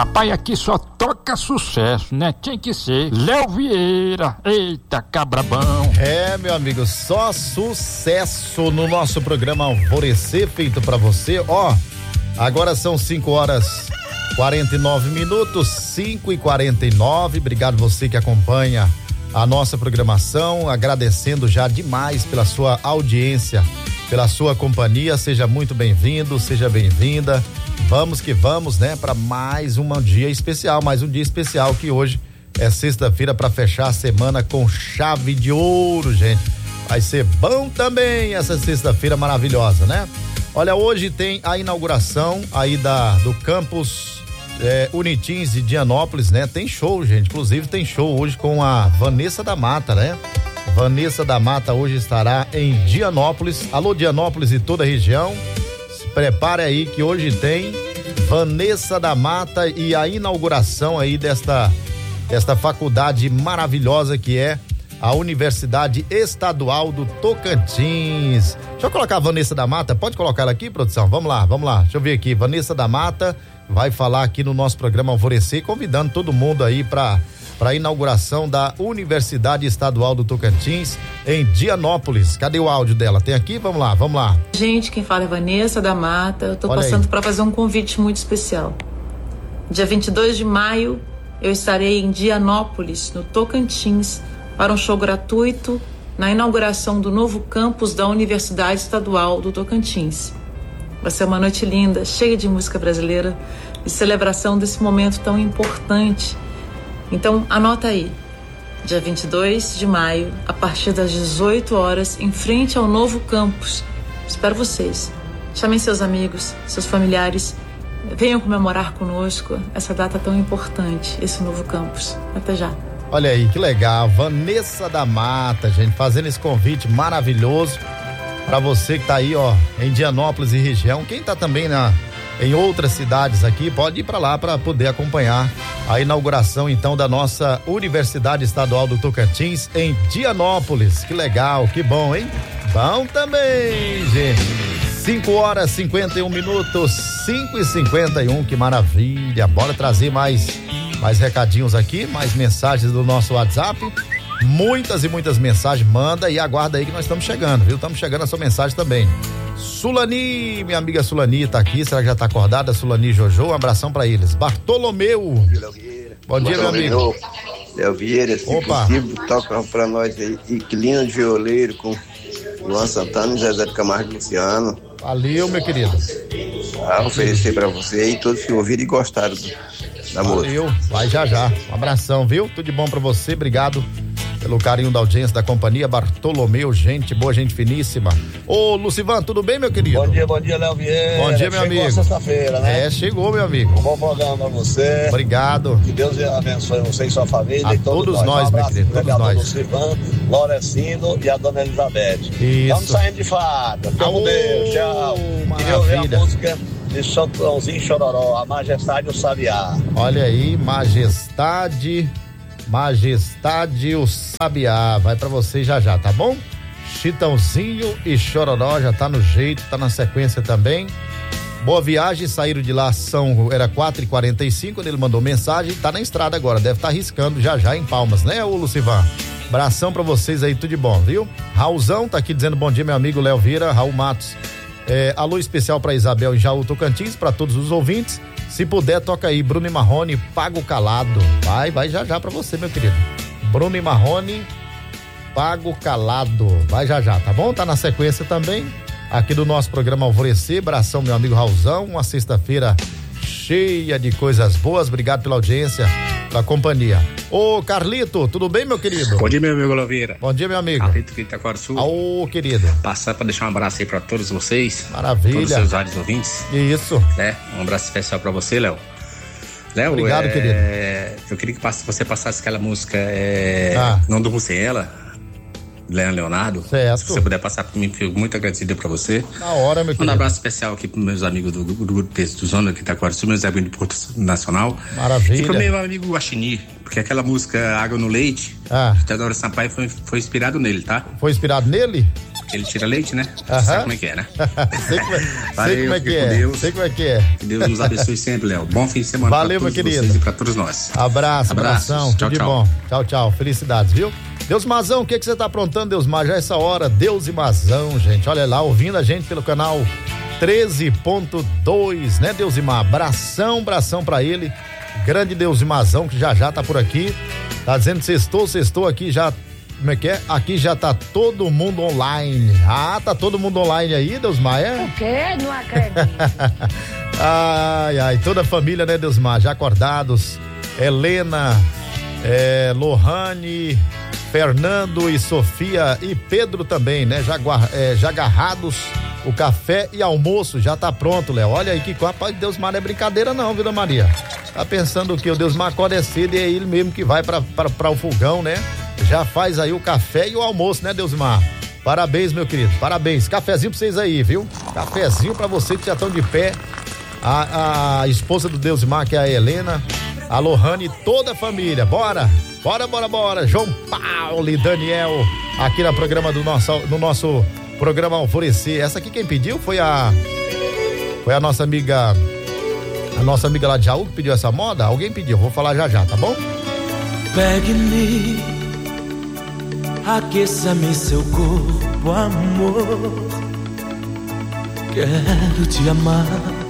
Rapaz, aqui só toca sucesso, né? Tinha que ser Léo Vieira. Eita, cabrabão. É, meu amigo, só sucesso no nosso programa Alvorecer, feito pra você. Ó, agora são 5h49, 5h49. Obrigado você que acompanha a nossa programação, agradecendo já demais pela sua audiência, pela sua companhia. Seja muito bem-vindo, seja bem-vinda. Vamos que vamos, né, para mais um dia especial, que hoje é sexta-feira para fechar a semana com chave de ouro, gente. Vai ser bom também essa sexta-feira maravilhosa, né? Olha, hoje tem a inauguração aí do campus Unitins de Dianópolis, né? Tem show, gente, inclusive tem show hoje com a Vanessa da Mata, né? Vanessa da Mata hoje estará em Dianópolis. Alô, Dianópolis e toda a região. Prepare aí que hoje tem Vanessa da Mata e a inauguração aí desta faculdade maravilhosa que é a Universidade Estadual do Tocantins. Deixa eu colocar a Vanessa da Mata, pode colocar ela aqui, produção? Vamos lá, deixa eu ver aqui, Vanessa da Mata vai falar aqui no nosso programa Alvorecer, convidando todo mundo aí para a inauguração da Universidade Estadual do Tocantins em Dianópolis. Cadê o áudio dela? Tem aqui? Vamos lá. Gente, quem fala é Vanessa da Mata. Eu tô passando para fazer um convite muito especial. Dia 22 de maio, eu estarei em Dianópolis, no Tocantins, para um show gratuito na inauguração do novo campus da Universidade Estadual do Tocantins. Vai ser uma noite linda, cheia de música brasileira e celebração desse momento tão importante. Então, anota aí, dia 22 de maio, a partir das 18 horas, em frente ao novo campus. Espero vocês. Chamem seus amigos, seus familiares, venham comemorar conosco essa data tão importante, esse novo campus. Até já. Olha aí, que legal, Vanessa da Mata, gente, fazendo esse convite maravilhoso para você que tá aí, ó, em Dianópolis e região. Quem tá também em outras cidades aqui, pode ir para lá para poder acompanhar a inauguração então da nossa Universidade Estadual do Tocantins em Dianópolis. Que legal, que bom, hein? Bom também, gente. 5h51, 5h51, que maravilha. Bora trazer mais recadinhos aqui, mais mensagens do nosso WhatsApp. Muitas e muitas mensagens, manda e aguarda aí que nós estamos chegando, viu? Estamos chegando a sua mensagem também. Sulani, minha amiga Sulani tá aqui, será que já tá acordada? Sulani e Jojo, um abração pra eles. Bartolomeu. Bom dia, meu amigo. Léo Vieira, se possível, toca pra nós aí, Inquilino de Violeiro com Luan Santana e Zezé de Camargo Luciano. Valeu, meu querido. Oferecer pra você e todos que ouviram e gostaram da música. Valeu, vai já. Um abração, viu? Tudo de bom pra você, obrigado pelo carinho da audiência da companhia. Bartolomeu, gente boa, gente finíssima. Ô, Lucivan, tudo bem, meu querido? Bom dia, Léo Vieira. Bom dia, meu amigo. Chegou sexta-feira, né? Chegou, meu amigo. Um bom programa pra você. Obrigado. Que Deus abençoe você e sua família. A e todos nós, meu querido, todos nós. Lucivan, Lorecino e a dona Elizabeth. Isso. Vamos saindo de fada. Fica com Deus, tchau. Queria ouvir a música de Chitãozinho Chororó, A Majestade e o Sabiá. Olha aí, Majestade o Sabiá, vai pra você já, tá bom? Chitãozinho e Chororó já tá no jeito, tá na sequência também. Boa viagem, saíram de lá, era 4h45, quando ele mandou mensagem, tá na estrada agora, deve estar arriscando já em Palmas, né, ô Lucivan? Abração pra vocês aí, tudo de bom, viu? Raulzão tá aqui dizendo bom dia, meu amigo Léo Vieira, Raul Matos. Alô especial pra Isabel em Jaú Tocantins, pra todos os ouvintes. Se puder, toca aí, Bruno e Marrone, Pago Calado. Vai já pra você, meu querido. Bruno e Marrone, Pago Calado. Vai já, tá bom? Tá na sequência também, aqui do nosso programa Alvorecer. Abração, meu amigo Raulzão. Uma sexta-feira cheia de coisas boas. Obrigado pela audiência, pela companhia. Ô, Carlito, tudo bem, meu querido? Bom dia, meu amigo Loveira. Bom dia, meu amigo. Carlito aqui de Itaquaraçu. Ô, querido. Passar pra deixar um abraço aí pra todos vocês. Maravilha. Todos os seus vários ouvintes. Isso. Um abraço especial pra você, Léo. Léo, obrigado, querido. Eu queria que você passasse aquela música, Não Durmo Sem Ela, Leonardo. Certo. Se você puder passar por mim, fico muito agradecido pra você. Na hora, meu querido. Um abraço especial aqui pros meus amigos do Grupo Texto do Zona, que tá com o meu Zé de Porto Nacional. Maravilha. E pro meu amigo Guaxini, porque aquela música Água no Leite, Teodoro Sampaio foi inspirado nele, tá? Foi inspirado nele? ele tira leite, né? Aham. Sabe como é que é, né? Sei como é que é. Deus. Sei como é que é. Que Deus nos abençoe sempre, Léo. Bom fim de semana. Valeu, pra todos meu querido. vocês e pra todos nós. Abração. Tchau, Tudo de tchau. bom. Tchau, tchau. Felicidades, viu? Deusmazão, o que você tá aprontando, Deusmar? Já é essa hora, Deusimazão, gente. Olha lá, ouvindo a gente pelo canal 13.2, né, Deusimar? Abração pra ele. Grande Deusimazão, que já tá por aqui. Tá dizendo sextou aqui já. Como é que é? Aqui já tá todo mundo online. Ah, tá todo mundo online aí, Deusmar, é? O quê? Não acredito. Ai, toda a família, né, Deusmar? Já acordados. Helena, Lohane, Fernando e Sofia e Pedro também, né? Já agarrados. O café e almoço já tá pronto, Léo. Olha aí que rapaz, Deusmar não é brincadeira não, Vila Maria. Tá pensando que o Deusmar acorda é cedo e é ele mesmo que vai pra o fogão, né? Já faz aí o café e o almoço, né, Deusmar? Parabéns, meu querido, parabéns. Cafezinho pra vocês aí, viu? Cafezinho pra vocês que já estão de pé. A esposa do Deusmar, que é a Helena, a Lohane e toda a família. Bora! João Paulo e Daniel, aqui no programa no nosso programa Alvorecer. Essa aqui quem pediu foi a nossa amiga lá de Jaú que pediu essa moda. Alguém pediu, vou falar já, tá bom? Pegue-me, aqueça-me seu corpo, amor. Quero te amar